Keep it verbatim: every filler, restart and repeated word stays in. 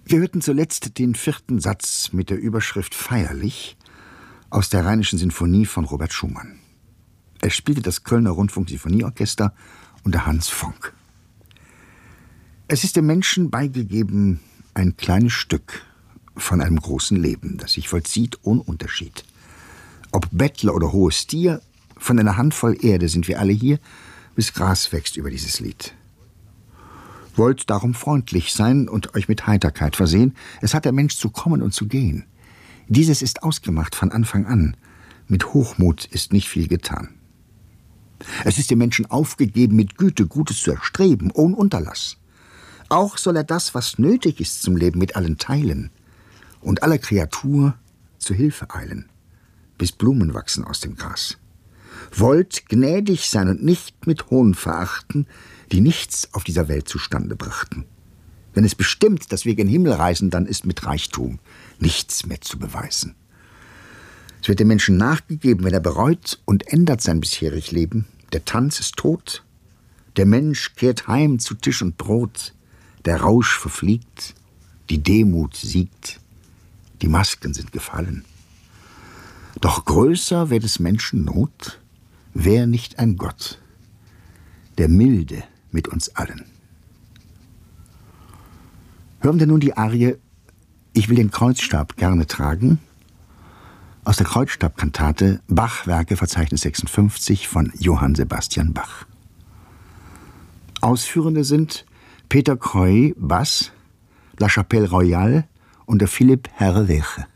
Wir hörten zuletzt den vierten Satz mit der Überschrift Feierlich aus der Rheinischen Sinfonie von Robert Schumann. Es spielte das Kölner Rundfunk-Sinfonieorchester unter Hans Fonck. Es ist dem Menschen beigegeben ein kleines Stück von einem großen Leben, das sich vollzieht ohne Unterschied. Ob Bettler oder hohes Tier, von einer Handvoll Erde sind wir alle hier, bis Gras wächst über dieses Lied. Wollt darum freundlich sein und euch mit Heiterkeit versehen. Es hat der Mensch zu kommen und zu gehen. Dieses ist ausgemacht von Anfang an. Mit Hochmut ist nicht viel getan. Es ist dem Menschen aufgegeben, mit Güte Gutes zu erstreben, ohne Unterlass. Auch soll er das, was nötig ist zum Leben, mit allen teilen und aller Kreatur zu Hilfe eilen, bis Blumen wachsen aus dem Gras. Wollt gnädig sein und nicht mit Hohn verachten, die nichts auf dieser Welt zustande brachten. Wenn es bestimmt, dass wir gen Himmel reisen, dann ist mit Reichtum nichts mehr zu beweisen. Es wird dem Menschen nachgegeben, wenn er bereut und ändert sein bisherig Leben. Der Tanz ist tot, der Mensch kehrt heim zu Tisch und Brot, der Rausch verfliegt, die Demut siegt, die Masken sind gefallen. Doch größer wär des Menschen Not, wär nicht ein Gott, der milde mit uns allen. Hören wir nun die Arie »Ich will den Kreuzstab gerne tragen« aus der Kreuzstabkantate Bach-Werke, Verzeichnis sechsundfünfzig von Johann Sebastian Bach. Ausführende sind Peter Croy, Bass, La Chapelle Royale und der Philippe Herreweghe.